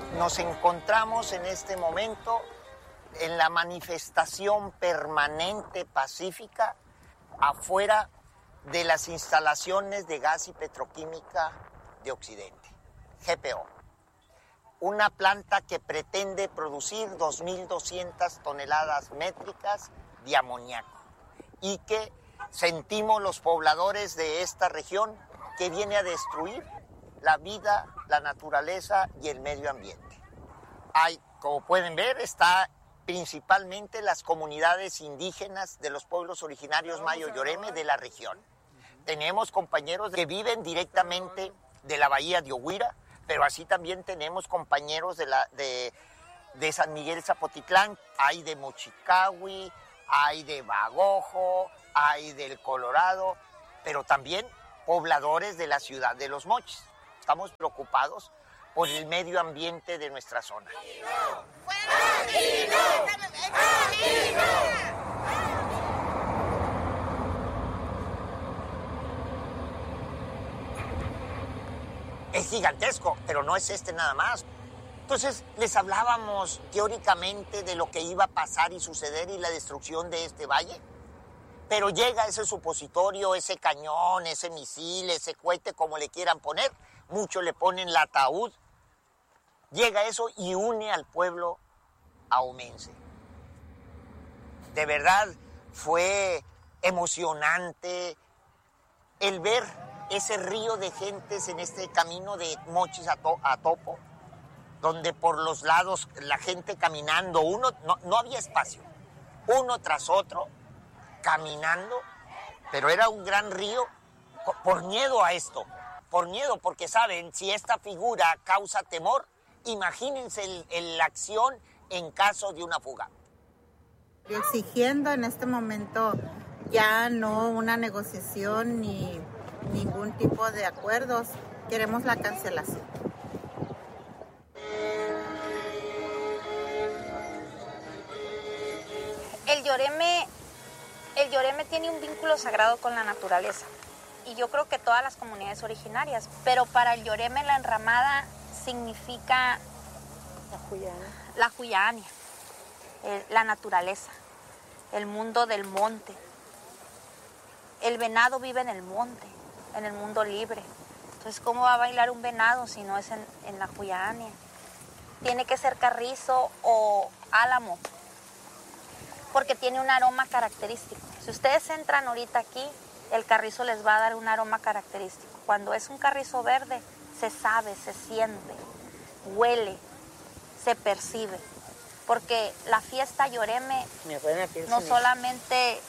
Nos encontramos en este momento en la manifestación permanente pacífica afuera de las instalaciones de gas y petroquímica de Occidente, GPO. Una planta que pretende producir 2.200 toneladas métricas de amoníaco y que sentimos los pobladores de esta región que viene a destruir la vida, la naturaleza y el medio ambiente. Como pueden ver, está principalmente las comunidades indígenas de los pueblos originarios Mayo y Oreme de la región. Tenemos compañeros que viven directamente de la bahía de Ohuira, pero así también tenemos compañeros de San Miguel Zapotitlán, hay de Mochicahui, hay de Bagojo, hay del Colorado, pero también pobladores de la ciudad de Los Mochis. Estamos preocupados por el medio ambiente de nuestra zona. Es gigantesco, pero no es este nada más. Entonces les hablábamos teóricamente de lo que iba a pasar y suceder y la destrucción de este valle. Pero llega ese supositorio, ese cañón, ese misil, ese cohete, como le quieran poner. Muchos le ponen el ataúd. Llega eso y une al pueblo ahumense. De verdad fue emocionante el ver ese río de gentes en este camino de Mochis a Topo, donde por los lados la gente caminando, no había espacio, uno tras otro, caminando, pero era un gran río por miedo a esto, porque saben, si esta figura causa temor, imagínense la acción en caso de una fuga. Exigiendo en este momento ya no una negociación ni ningún tipo de acuerdos, queremos la cancelación. El Yoreme tiene un vínculo sagrado con la naturaleza y yo creo que todas las comunidades originarias, pero para el Yoreme la enramada significa la Juyaania, la naturaleza, el mundo del monte. El venado vive en el monte, en el mundo libre. Entonces, ¿cómo va a bailar un venado si no es en la Juyaania? Tiene que ser carrizo o álamo, porque tiene un aroma característico. Si ustedes entran ahorita aquí, el carrizo les va a dar un aroma característico. Cuando es un carrizo verde, se sabe, se siente, huele, se percibe. Porque la fiesta Yoreme no solamente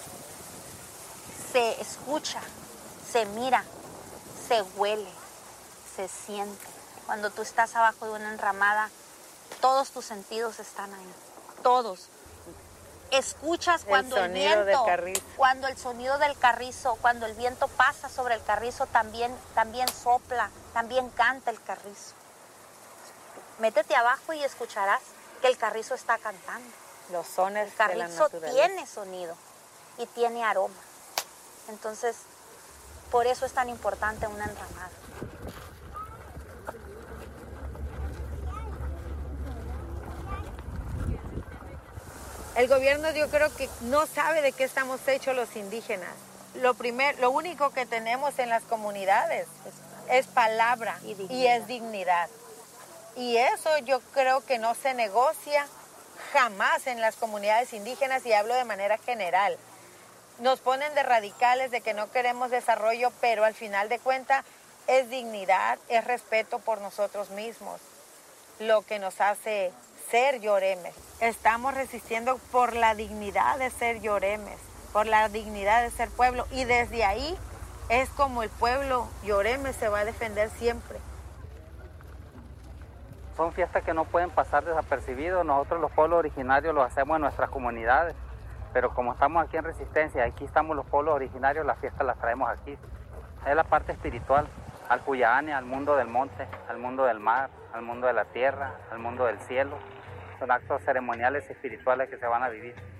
se escucha, se mira, se huele, se siente. Cuando tú estás abajo de una enramada, todos tus sentidos están ahí, todos. Escuchas cuando el viento, cuando el sonido del carrizo, cuando el viento pasa sobre el carrizo, también sopla, también canta el carrizo. Métete abajo y escucharás que el carrizo está cantando. Los sones de la naturaleza. El carrizo tiene sonido y tiene aroma. Entonces, por eso es tan importante una enramada. El gobierno, yo creo que no sabe de qué estamos hechos los indígenas. Lo único que tenemos en las comunidades es palabra y es dignidad. Y eso yo creo que no se negocia jamás en las comunidades indígenas, y hablo de manera general. Nos ponen de radicales, de que no queremos desarrollo, pero al final de cuentas es dignidad, es respeto por nosotros mismos, lo que nos hace ser yoremes. Estamos resistiendo por la dignidad de ser yoremes, por la dignidad de ser pueblo, y desde ahí es como el pueblo yoreme se va a defender siempre. Son fiestas que no pueden pasar desapercibidos. Nosotros los pueblos originarios los hacemos en nuestras comunidades, pero como estamos aquí en Resistencia, aquí estamos los pueblos originarios, las fiestas las traemos aquí. Es la parte espiritual, al Juyaane, al mundo del monte, al mundo del mar, al mundo de la tierra, al mundo del cielo. Son actos ceremoniales y espirituales que se van a vivir.